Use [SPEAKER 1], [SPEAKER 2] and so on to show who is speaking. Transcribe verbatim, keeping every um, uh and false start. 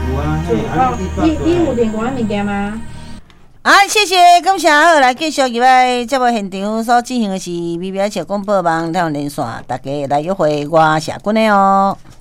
[SPEAKER 1] 有啊，嘿，
[SPEAKER 2] 哦，你你有练过物件吗？
[SPEAKER 3] 啊，谢谢，感谢好，来继续入来节目现场所进行的是 B B S 广播网台湾连线，大家来约会我社君的哦。